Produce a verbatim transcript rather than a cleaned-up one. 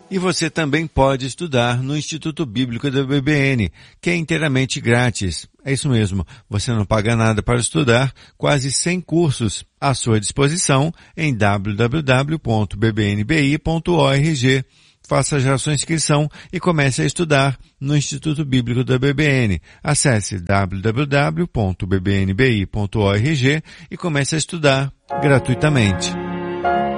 E você também pode estudar no Instituto Bíblico da B B N, que é inteiramente grátis. É isso mesmo, você não paga nada para estudar, quase cem cursos à sua disposição em w w w ponto b b n b i ponto org. Faça já sua inscrição e comece a estudar no Instituto Bíblico da B B N. Acesse w w w ponto b b n b i ponto org e comece a estudar gratuitamente.